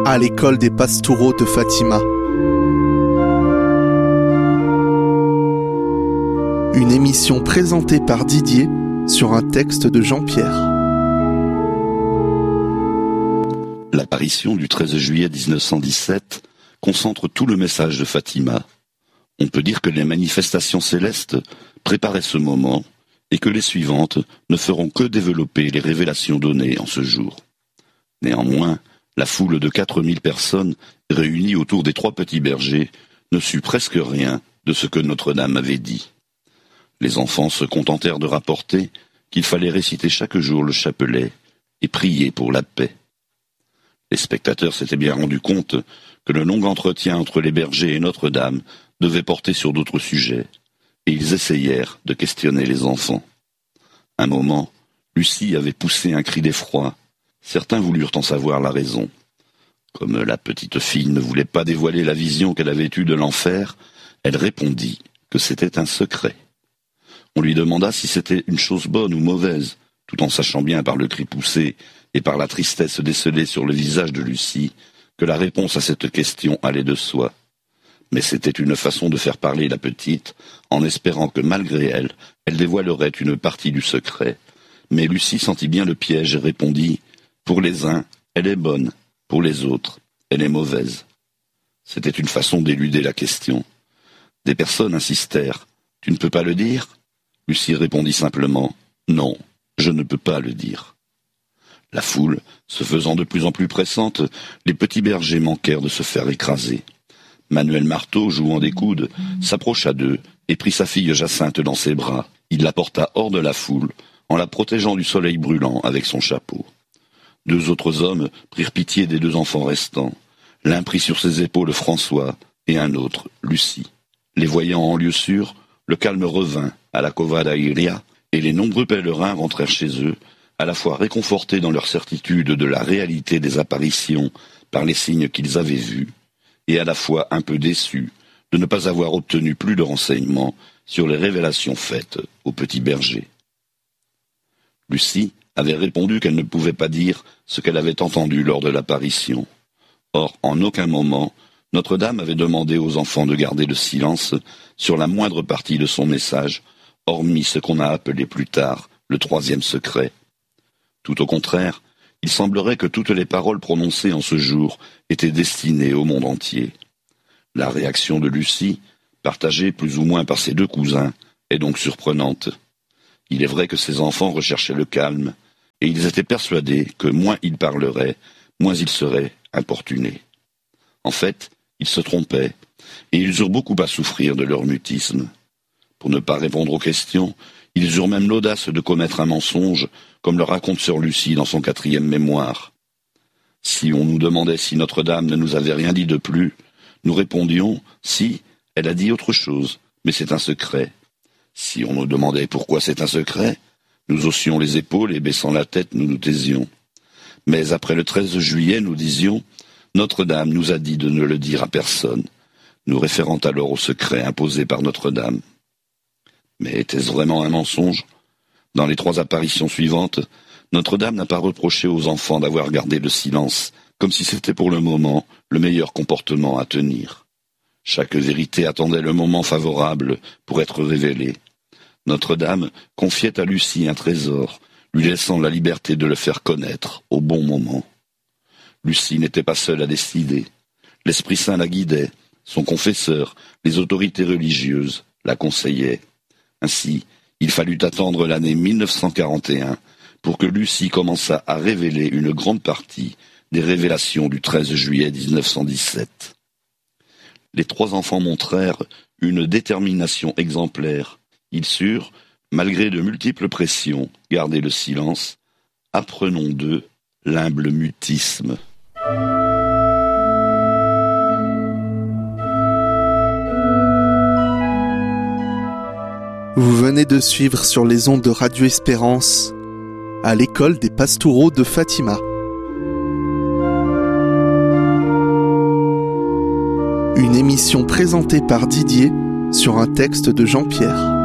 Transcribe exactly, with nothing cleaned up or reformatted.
à l'école des Pastoureaux de Fatima. Une émission présentée par Didier sur un texte de Jean-Pierre. L'apparition du treize juillet dix-neuf cent dix-sept concentre tout le message de Fatima. On peut dire que les manifestations célestes préparaient ce moment et que les suivantes ne feront que développer les révélations données en ce jour. Néanmoins, la foule de quatre mille personnes réunies autour des trois petits bergers ne sut presque rien de ce que Notre-Dame avait dit. Les enfants se contentèrent de rapporter qu'il fallait réciter chaque jour le chapelet et prier pour la paix. Les spectateurs s'étaient bien rendus compte que le long entretien entre les bergers et Notre-Dame devait porter sur d'autres sujets, et ils essayèrent de questionner les enfants. Un moment, Lucie avait poussé un cri d'effroi. Certains voulurent en savoir la raison. Comme la petite fille ne voulait pas dévoiler la vision qu'elle avait eue de l'enfer, elle répondit que c'était un secret. On lui demanda si c'était une chose bonne ou mauvaise, tout en sachant bien par le cri poussé et par la tristesse décelée sur le visage de Lucie que la réponse à cette question allait de soi. Mais c'était une façon de faire parler la petite, en espérant que malgré elle, elle dévoilerait une partie du secret. Mais Lucie sentit bien le piège et répondit « Pour les uns, elle est bonne, pour les autres, elle est mauvaise. » C'était une façon d'éluder la question. Des personnes insistèrent « Tu ne peux pas le dire ?» Lucie répondit simplement « Non, je ne peux pas le dire. » La foule, se faisant de plus en plus pressante, les petits bergers manquèrent de se faire écraser. Manuel Marteau, jouant des coudes, s'approcha d'eux et prit sa fille Jacinthe dans ses bras. Il la porta hors de la foule, en la protégeant du soleil brûlant avec son chapeau. Deux autres hommes prirent pitié des deux enfants restants. L'un prit sur ses épaules François et un autre, Lucie. Les voyant en lieu sûr, le calme revint à la Cova Iria et les nombreux pèlerins rentrèrent chez eux, à la fois réconfortés dans leur certitude de la réalité des apparitions par les signes qu'ils avaient vus, et à la fois un peu déçus de ne pas avoir obtenu plus de renseignements sur les révélations faites au petit berger. Lucie avait répondu qu'elle ne pouvait pas dire ce qu'elle avait entendu lors de l'apparition. Or, en aucun moment, Notre-Dame avait demandé aux enfants de garder le silence sur la moindre partie de son message, hormis ce qu'on a appelé plus tard le troisième secret. Tout au contraire, il semblerait que toutes les paroles prononcées en ce jour étaient destinées au monde entier. La réaction de Lucie, partagée plus ou moins par ses deux cousins, est donc surprenante. Il est vrai que ses enfants recherchaient le calme, et ils étaient persuadés que moins ils parleraient, moins ils seraient importunés. En fait, ils se trompaient, et ils eurent beaucoup à souffrir de leur mutisme. Pour ne pas répondre aux questions, ils eurent même l'audace de commettre un mensonge, comme le raconte sœur Lucie dans son quatrième mémoire. Si on nous demandait si Notre-Dame ne nous avait rien dit de plus, nous répondions « Si, elle a dit autre chose, mais c'est un secret. » Si on nous demandait pourquoi c'est un secret, nous haussions les épaules et baissant la tête, nous nous taisions. Mais après le treize juillet, nous disions « Notre-Dame nous a dit de ne le dire à personne », nous référant alors au secret imposé par Notre-Dame. Mais était-ce vraiment un mensonge ? Dans les trois apparitions suivantes, Notre-Dame n'a pas reproché aux enfants d'avoir gardé le silence, comme si c'était pour le moment le meilleur comportement à tenir. Chaque vérité attendait le moment favorable pour être révélée. Notre-Dame confiait à Lucie un trésor, lui laissant la liberté de le faire connaître au bon moment. Lucie n'était pas seule à décider. L'Esprit Saint la guidait, son confesseur, les autorités religieuses la conseillaient. Ainsi, il fallut attendre l'année mille neuf cent quarante et un pour que Lucie commençât à révéler une grande partie des révélations du treize juillet dix-neuf cent dix-sept. Les trois enfants montrèrent une détermination exemplaire. Ils surent, malgré de multiples pressions, garder le silence. Apprenons d'eux l'humble mutisme. Vous venez de suivre sur les ondes de Radio Espérance à l'école des Pastoureaux de Fatima. Une émission présentée par Didier sur un texte de Jean-Pierre.